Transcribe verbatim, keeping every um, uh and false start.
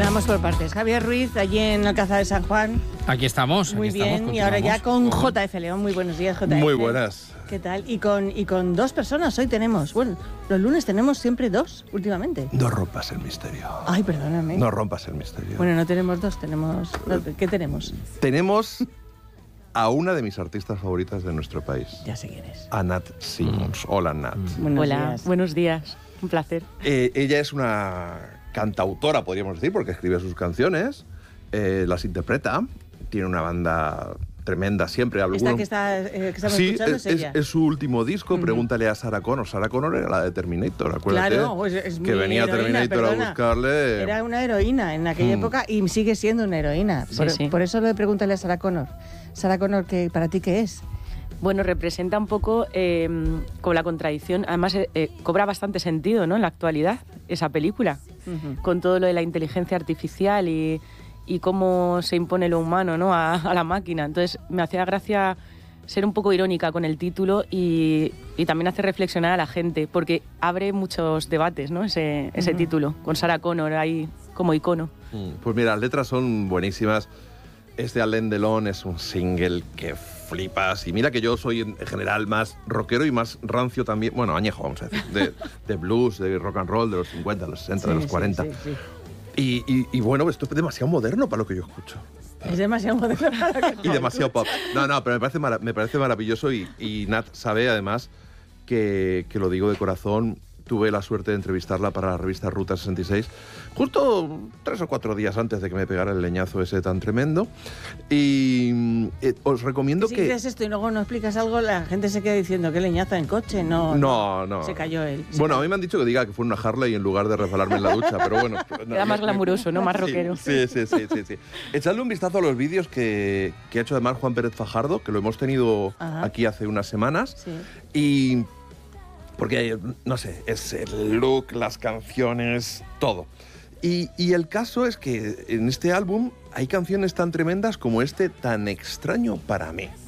Vamos por partes. Javier Ruiz, allí en Alcázar de San Juan. Aquí estamos. Muy aquí bien, estamos, y ahora ya con Ojo. J F León. Muy buenos días, J F. Muy buenas. ¿Qué tal? Y con, y con dos personas hoy tenemos. Bueno, los lunes tenemos siempre dos, últimamente. No rompas el misterio. Ay, perdóname. No rompas el misterio. Bueno, no tenemos dos, tenemos... ¿Qué tenemos? Tenemos a una de mis artistas favoritas de nuestro país. Ya sé quién es. A Nat Simmons. Mm. Hola, Nat. Mm. Buenos Hola, días. buenos días. Un placer. Eh, ella es una cantautora, podríamos decir, porque escribe sus canciones, eh, las interpreta, tiene una banda tremenda siempre. Esta Alguno- que, está, eh, que estamos Sí, escuchando es, es ella. es- es su último disco. Ujú. Pregúntale a Sarah Connor. Sarah Connor era la de Terminator, acuérdate. Claro, pues es que mi venía heroína, Terminator perdona. a buscarle. Era una heroína en aquella Mm. época y sigue siendo una heroína. Sí, por, sí. por eso le pregúntale a Sarah Connor. Sarah Connor, ¿qué, ¿para ti qué es? Bueno, representa un poco eh, como la contradicción. Además, eh, eh, cobra bastante sentido, ¿no? En la actualidad, esa película, Ujú. con todo lo de la inteligencia artificial y, y cómo se impone lo humano, ¿no? a, a la máquina. Entonces, me hacía gracia ser un poco irónica con el título y, y también hace reflexionar a la gente, porque abre muchos debates, ¿no? Ese, ese Ujú. título, con Sarah Connor ahí como icono. Mm, Pues mira, las letras son buenísimas. Este Alain Delon es un single que flipas. Y mira que yo soy en general más rockero y más rancio también. Bueno, añejo, vamos a decir. De, de blues, de rock and roll, de los cincuenta, de los sesenta, de Sí, los sí, cuarenta. sí, sí. Y, y- y bueno, esto es demasiado moderno para lo que yo escucho. Es demasiado moderno para lo que Y demasiado pop. No, no, pero me parece, mara- me parece maravilloso y, y Nat sabe además que, que lo digo de corazón. Tuve la suerte de entrevistarla para la revista Ruta sesenta y seis, justo tres o cuatro días antes de que me pegara el leñazo ese tan tremendo. Y eh, os recomiendo Si que... dices esto y luego no explicas algo, la gente se queda diciendo que leñaza en coche. No, No, no. Se cayó él. Se Bueno, a cayó. mí me han dicho que diga que fue una Harley en lugar de resbalarme en la ducha, pero bueno. no, Era más me- glamuroso, ¿no? Más Sí, rockero. Sí, sí, sí, sí, sí. Echadle un vistazo a los vídeos que, que ha hecho además Juan Pérez Fajardo, que lo hemos tenido Ajá. aquí hace unas semanas. Sí. Y porque, no sé, es el look, las canciones, todo. Y, y el caso es que en este álbum hay canciones tan tremendas como este Tan extraño para mí.